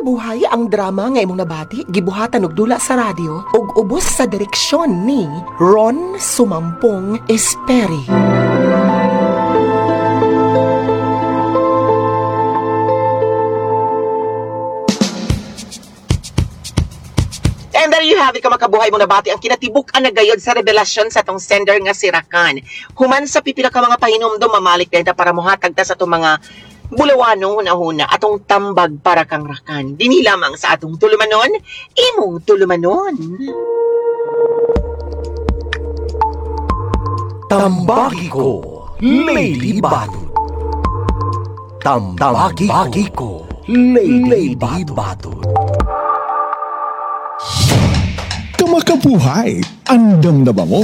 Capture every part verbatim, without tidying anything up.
Makabuhay ang drama nga imong nabati, gibuhatan og dula sa radyo ug ubos sa direksyon ni Ron Sumampong Esperi. And there you have it, kamakabuhay mo nabati ang kinatibuk-an na gayod sa revelasyon sa tong sender nga si Rakan. Human sa pipila ka mga pahinumdum mamalik dahil para muhatag ta sa itong mga bulawanong huna-huna atong tambag para kang Rakan. Dini lamang sa atong tulumanon, imong tulumanon. Tambagi ko, Lady Batut. Tambagi ko, Lady Batut. Kamakabuhay, andam na ba mo?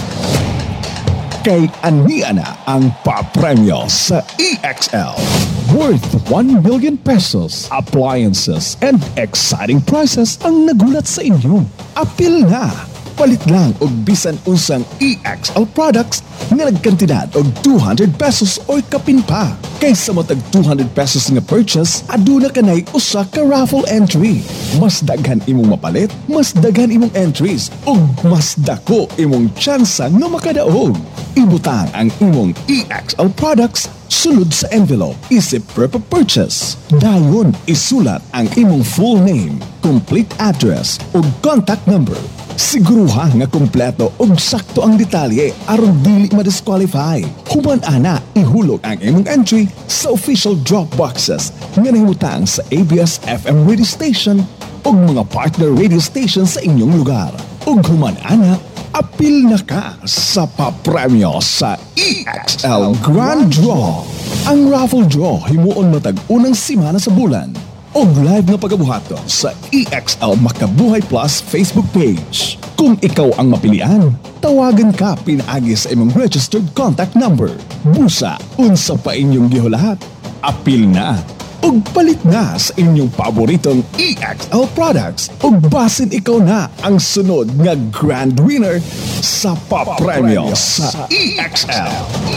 Kay ania na ang papremyo sa E X L. Worth one million pesos, appliances, and exciting prizes ang nagulat sa inyo. Apil na! Palit lang og bisan unsang E X L products nga nagkantidad og two hundred pesos o kapin pa. Kaysa mo tag two hundred pesos nga purchase, aduna kanay usa ka raffle entry. Mas daghan imong mapalit, mas daghan imong entries, ug mas dako imong tsansa nga makadaog. Ibutang ang imong E X L products sulod sa envelope, isip per purchase. Dayon, isulat ang imong full name, complete address, ug contact number. Siguruha nga kompleto ug sakto ang detalye aron dili ma-disqualify. Human ana, ihulog ang imong entry sa official drop boxes nga nahimutang sa A B S F M radio station ug mga partner radio station sa inyong lugar. Ug human ana, apil na ka sa papremyo sa E X L Grand Draw. Ang raffle draw himuon matag unang simana sa bulan. O live na pagabuhato sa E X L Makabuhay Plus Facebook page. Kung ikaw ang mapilian, tawagan ka pinaagi sa imong registered contact number. Busa, unsa pa inyong gihulahat. Apil na, ug palit na sa inyong paboritong E X L products. Ug basin ikaw na ang sunod nga grand winner sa papremyo sa E X L.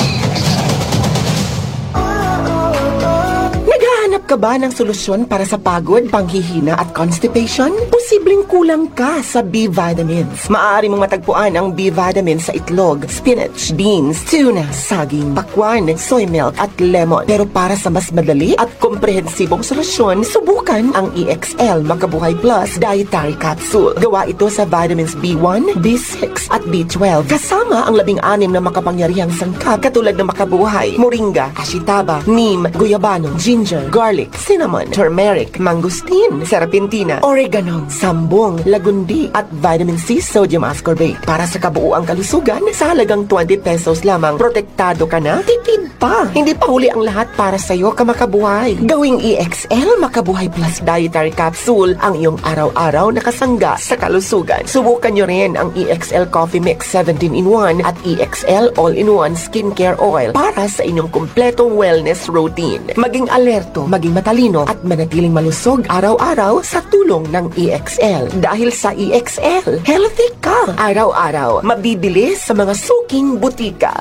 Naghahanap ka ba ng solusyon para sa pagod, panghihina at constipation? Posibleng kulang ka sa B-vitamins. Maaari mong matagpuan ang B-vitamins sa itlog, spinach, beans, tuna, saging, pakwan, soy milk at lemon. Pero para sa mas madali at komprehensibong solusyon, subukan ang E X L Makabuhay Plus Dietary Capsule. Gawa ito sa vitamins B one, B six at B twelve. Kasama ang labing anim na makapangyarihang sangkap katulad ng makabuhay, moringa, ashitaba, neem, guyabano, ginger, garlic, cinnamon, turmeric, mangosteen, serpentina, oregano, sambong, lagundi, at vitamin C sodium ascorbate. Para sa kabuuang kalusugan, sa halagang twenty pesos lamang, protektado ka na, tipid pa. Hindi pa huli ang lahat para sa iyo, kamakabuhay. Gawing E X L Makabuhay Plus Dietary Capsule ang iyong araw-araw na kasangga sa kalusugan. Subukan nyo rin ang E X L Coffee Mix seventeen in one at E X L All-in-one Skincare Oil para sa inyong kumpletong wellness routine. Maging alerto, maging matalino at manatiling malusog araw-araw sa tulong ng E X L. Dahil sa E X L, healthy ka araw-araw. Mabibili sa mga suking butika.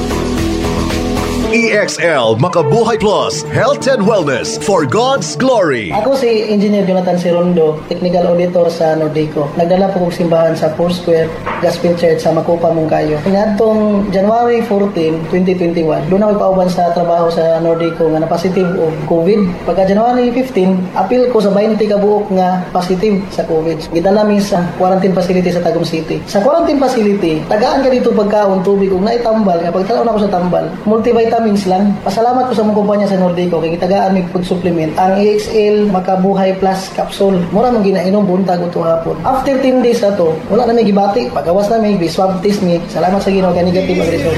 E X L Makabuhay Plus Health and Wellness for God's Glory. Ako si Engineer Jonathan Sirondo, Technical Auditor sa Nordico. Nagdala po kong simbahan sa Foursquare Gospel Church sa Makupa, Mungkayo. Inadtong January fourteen, twenty twenty-one, doon ako ipauban sa trabaho sa Nordico nga na positive o COVID. Pagka January fifteen, apil ko sa twenty ka buok nga positive sa COVID. Gidala mi sa quarantine facility sa Tagum City. Sa quarantine facility, tagaan ka dito pagkaon, tubig ug naitambal. Kapag talaon ako sa tambal, multivitamin lang. Pasalamat ko sa mga kumpanya sa Nordico kay gitagaan mi pag supplement ang E X L Makabuhay Plus Capsule. Mura man ginainom buntag uto hapon. After ten days ato, wala na may gibati. Pagawas na may swab test mi. Salamat sa Ginoo kay negative ang result.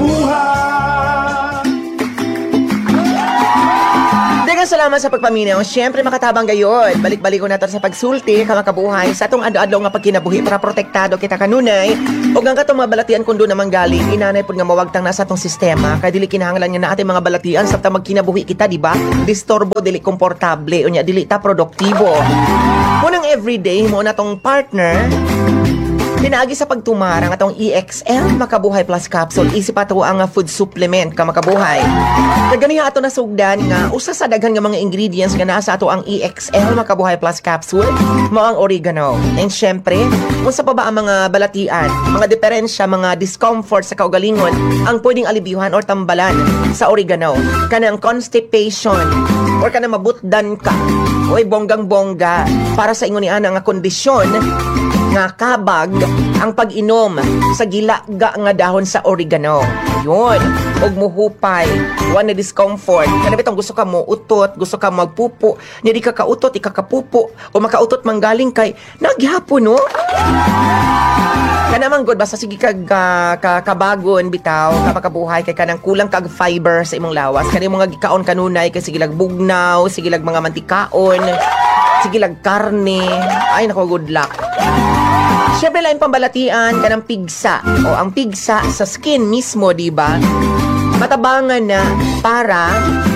Daghang salamat sa pagpaminaw. Siyempre makatabang gayod. Balik-balik ko natin sa pagsulti, kamakabuhay, sa atong ado-adlaw nga pagkinabuhi para protektado kita kanunay. O nga katong mga balatian kundo namang galing, inanay po nga mawagtang nasa atong sistema. Kaya dili kinahanglan nga na ating mga balatian sa magkinabuhi kita, di ba? Disturbo, dili komportable, o nya dili ta produktibo. Munang everyday mo na tong partner Pinaagi sa pagtumarang atong E X L Makabuhay Plus Capsule. Isip ato ang uh, food supplement ka makabuhay. Kaganiha ato nasugdan nga usa sa daghan nga mga ingredients nga naa sa ato ang E X L Makabuhay Plus Capsule mao ang oregano. And syempre, unsa pa ba ang mga balatian, mga diferensya, mga discomfort sa kaugalingon ang pwedeng alibyuhan or tambalan sa oregano? Kanang constipation or kanang mabutdan ka. Oy, bonggang-bongga para sa ingon ni ana nga kondisyon nga kabag ang pag-inom sa gilaga nga dahon sa oregano. Yun. Og muhupay, wala na discomfort. Kana bitong gusto ka mo utot, gusto ka magpupo, nya di ka kautot, ikakapupo, o makautot manggaling kay naghapon no? Kana man good basta sige kag uh, ka, kabagon bitaw, ka makabuhay kay kanang kulang kag fiber sa imong lawas. Kani mga gikaon kanunay kay sige lag bugnaw, sige lag mga mantikaon, sige lag karne. Ay nako, good luck. Siyempre lang pambalatian kanang pigsa o ang pigsa sa skin mismo, di ba? Matabangan na para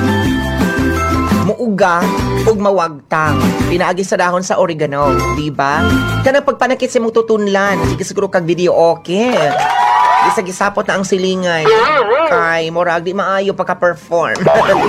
muuga ug mawagtang. Pinaagi sa dahon sa oregano, di ba? Kanang pagpanakit sa imong tutunlan, sige siguro kag video okay. Isa gisapot na ang silingay. Kay morag di maayo pagka-perform.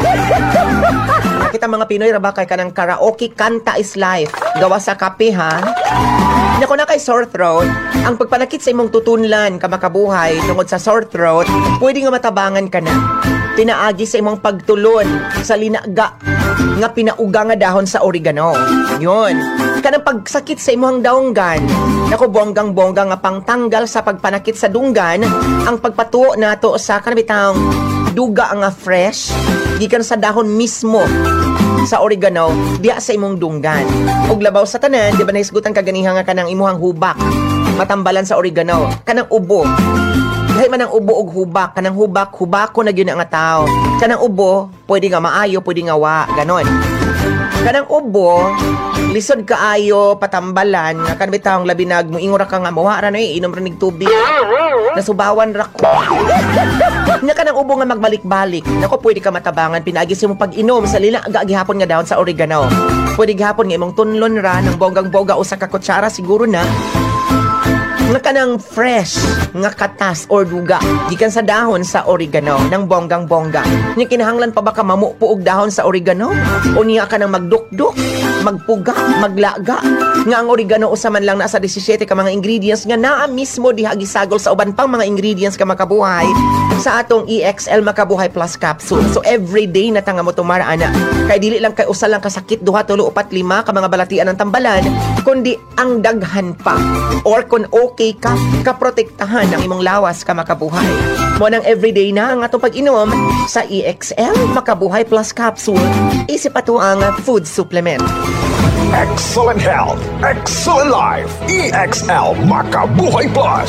Kita mga Pinoy ra ba kay kanang karaoke kanta is life. Gawa sa kape ha. Nako na kay sore throat, ang pagpanakit sa imong tutunlan ka makabuhay tungod sa sore throat, pwede nga matabangan ka na. Pinaagi sa imong pagtulon sa linaga nga pinauga nga dahon sa oregano. Yun. Kanang pagsakit sa imong daunggan, nako bonggang-bongga nga pangtanggal sa pagpanakit sa dunggan, ang pagpatuo nato sa kanabitang duga nga fresh gikan sa dahon mismo sa oregano diya sa imong dunggan. Og labaw sa tanan, di ba naisgutan kaganiha nga kanang imuhang hubak matambalan sa oregano, kanang ubo. Dahil man ang ubo og hubak, kanang hubak, hubako na gyud nga tao. Kanang ubo, pwede nga maayo, pwede nga wa, ganon. Kanang ubo, lisod kaayo, patambalan, nga kan bitawng labinag, muingon ra ka nga, mawa ra na eh, inom ra nig tubig. Nasubawan ra ko. Nga kanang ubo nga magbalik-balik, nako pwede ka matabangan, pinaagi sa imong pag-inom sa lila, aga gihapon nga dahon sa oregano. Pwede gihapon nga imong tunlon ra, ng bonggang-bongga, usa ka kutsara, siguro na, nga kanang fresh nga katas or duga gikan sa dahon sa oregano ng bonggang-bongga. Nya kinahanglan pa ba ka mamupo og dahon sa oregano o niya ka nang magdukduk, magpuga, maglaga nga ang oregano usa man lang nasa disisiete ka mga ingredients nga naa mismo diha gisagol sa uban pang mga ingredients ka makabuhay sa atong E X L Makabuhay Plus Capsule. So everyday na tanga mo tumara ana kay dili lang kay usa lang kasakit duha tulo upat lima ka mga balatian ng tambalan kundi ang daghan pa or kun okay ka, kaprotektahan ang imong lawas ka makabuhay. Mo nang everyday na ang atong pag-inom sa E X L Makabuhay Plus Capsule. Isip ato ang food supplement. Excellent health, excellent life. E X L Makabuhay Plus.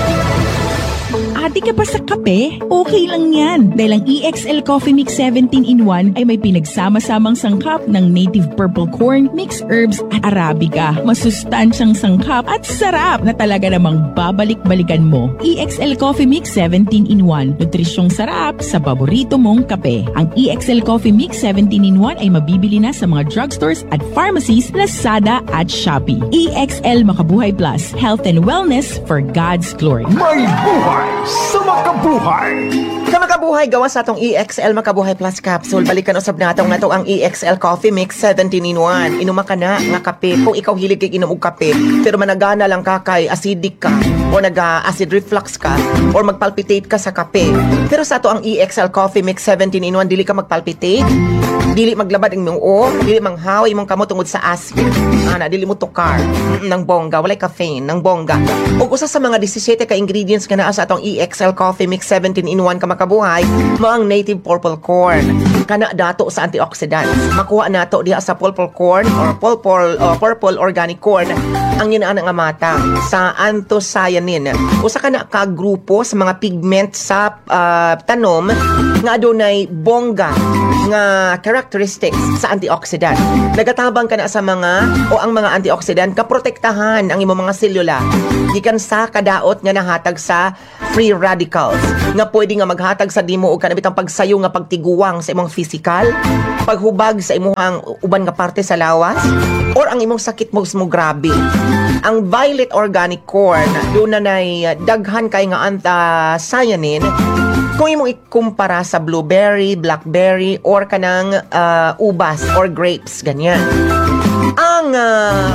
Adi ka pa sa kape? Okay lang yan. Dahil ang E X L Coffee Mix seventeen in one ay may pinagsama-samang sangkap ng native purple corn, mixed herbs at Arabica. Masustansyang sangkap at sarap na talaga namang babalik-balikan mo. E X L Coffee Mix seventeen in one. Nutrisyong sarap sa paborito mong kape. Ang E X L Coffee Mix seventeen in one ay mabibili na sa mga drugstores at pharmacies, Lazada at Shopee. E X L Makabuhay Plus. Health and wellness for God's glory. May buhay sa makabuhay. Kamakabuhay gawa sa atong E X L Makabuhay Plus Capsule. Balikan usab natong nato ang E X L Coffee Mix seventeen in one. Inuma ka na nga kape. Kung ikaw hilig kay inom og kape, pero managana lang ka kay acidic ka o naga-acid reflux ka or magpalpitate ka sa kape. Pero sa ato ang E X L Coffee Mix seventeen in one, dili ka magpalpitate, dili maglabad ang imong o, dili manghaw imong kamot tungod sa acid. Ana, dili mo tukar ng bongga, walay caffeine ng bongga. Ug usa sa mga disisiete ka ingredients nga naa sa atong E X L Coffee Mix seventeen in one ka makabuhay mo ang native purple corn. Kana dato sa antioxidants. Makuha nato diha sa purple corn or purple uh, purple organic corn ang yun nga mata sa anthocyanin. Usa kana ka grupo sa mga pigment sa uh, tanom nga adunay bongga nga characteristics sa antioxidant. Nagatabang ka na sa mga o ang mga antioxidant kaprotektahan ang imong mga selula gikan sa kadaot nga nahatag sa free radicals nga pwede nga maghatag sa dimo og kanabitang pagsayo nga pagtiguwang sa imong physical, paghubag sa imong uban nga parte sa lawas, or ang imong sakit mo mo grabe. Ang violet organic corn doon na nay daghan kay nga anthocyanin kung imong ikumpara sa blueberry, blackberry, or kanang uh, ubas or grapes, ganyan. Ang uh,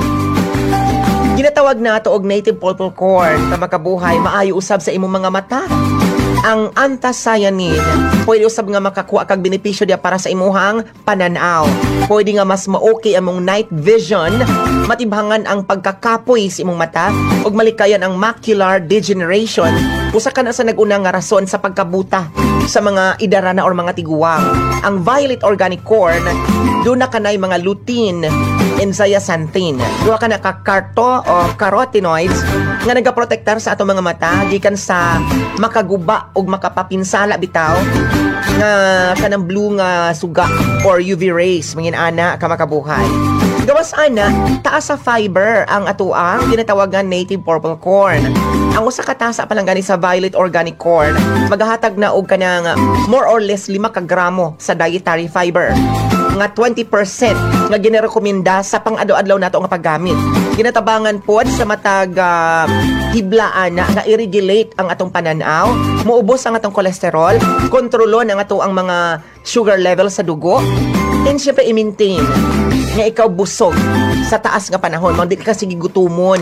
ginatawag nato og native purple corn na makabuhay maayo usab sa imong mga mata. Ang anthocyanin pwede usab nga makakuha kag benepisyo diya para sa imuhang pananaw. Pwede nga mas ma-okay among night vision, matibhangan ang pagkakapoy sa imong mata, ug malikayan ang macular degeneration. Usa ka na sa nag-unang nga rason sa pagkabuta sa mga idarana or mga tiguwang. Ang violet organic corn, doon na kanay mga lutein and zeaxanthin. Doon ka na ka-carto o carotenoids nga nagaprotektar sa atong mga mata gikan sa makaguba o makapapinsala bitaw nga kanang blue nga suga or U V rays mangin ana ka makabuhay. Gawas ana, taas sa fiber ang atuang ginatawagan native purple corn. Ang usa ka tasa pa lang gani sa violet organic corn, maghahatag na og kanang more or less lima ka gramo sa dietary fiber. Nga twenty percent nga ginerekomenda sa pang-adlaw-adlaw nato nga paggamit. Ginatabangan pod sa matag uh, hiblaan na nga i-regulate ang atong pananaw, muubos ang atong kolesterol, kontrolon ang ato ang mga sugar level sa dugo, and syempre i-maintain nga ikaw busog sa taas nga panahon, mang di ka sige gutumon.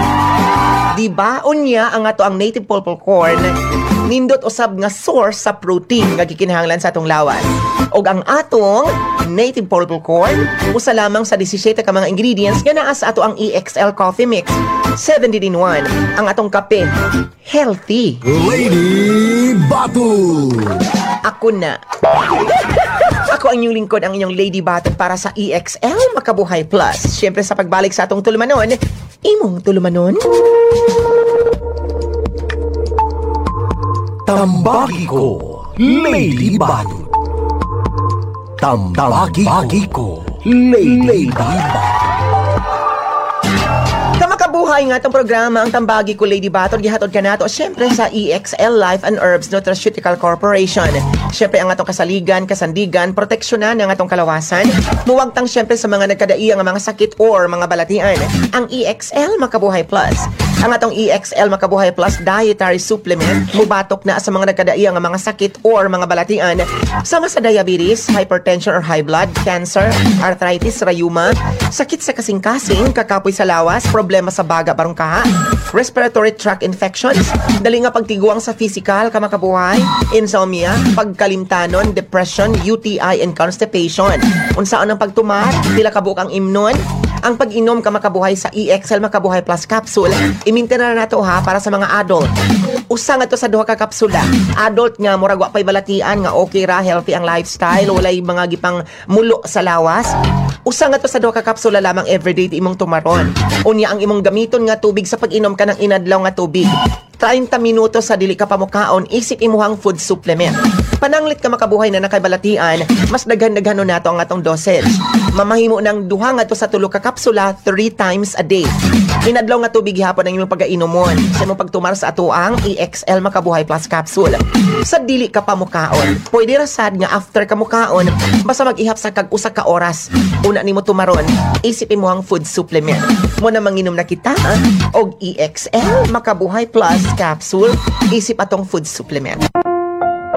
Diba? Unya ang ato ang native purple corn nindot usab nga source sa protein nga gikinahanglan sa atong lawas. Og ang atong native purple corn usa lamang sa seventeen ka mga ingredients nga naa sa ato ang E X L Coffee Mix seventeen in one. Ang atong kape healthy. Lady Batu. Ako na. Ako ang inyong lingkod, ang inyong Lady Batu para sa E X L Makabuhay Plus. Siyempre sa pagbalik sa atong tulumanon, imong tulumanon. Tambagi ko, Lady Batu. Tambagi ko, Lady Batu. Kamakabuhay nga itong programa, ang Tambagi ko Lady Baton, gihatod ka nato siyempre sa E X L Life and Herbs Nutraceutical Corporation. Siyempre ang atong kasaligan, kasandigan, proteksyonan ng atong kalawasan, muwagtang siyempre sa mga nagkadaiang mga sakit or mga balatian. Ang E X L Makabuhay Plus. Ang atong E X L Makabuhay Plus Dietary Supplement, mubatok na sa mga nagkadaiang mga sakit or mga balatian, sama sa diabetes, hypertension or high blood, cancer, arthritis, rheuma, sakit sa kasing-kasing, kakapoy sa lawas, problema sa baga barong kaha, respiratory tract infections, dali nga pagtiguang sa physical, kamakabuhay, insomnia, pagkalimtanon, depression, U T I, and constipation. Unsaan ang pagtumar, pila kabuok ang imnon, ang pag-inom ka makabuhay sa E X L Makabuhay Plus Capsule, imintin na nato ha para sa mga adult. Usa nga to sa duha ka kapsula. Adult nga murag wa pay balatian nga okay ra, healthy ang lifestyle, walay mga gipang mulo sa lawas. Usa nga to sa duha ka kapsula lamang everyday ti imong tumaron. Unya ang imong gamiton nga tubig sa pag-inom ka ng inadlaw nga tubig. thirty minutos sa dili ka pamukaon, isip imuhang food supplement. Pananglit ka makabuhay na nakabalatian, mas daghan-daghan nato ang atong dosage. Mamahimo ng duha nga to sa tulo ka kapsula three times a day. Inadlaw nga tubig gihapon ang imong pag-ainomon sa imong pagtumar sa ato ang E X L Makabuhay Plus Capsule. Sa dili ka pamukaon, pwede ra sad nga after ka mukaon, basta mag-ihap sa kag usa ka oras. Una nimo tumaron, isip imuhang food supplement. Mo na manginom na kita og E X L Makabuhay Plus Capsule, isip atong food supplement.